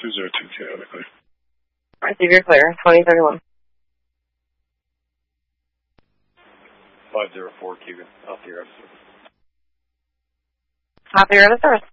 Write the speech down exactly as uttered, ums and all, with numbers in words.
two zero two, Canada clear. Receive your clear, twenty thirty-one. five zero four, Cuban, off the air of service. Off the air of service.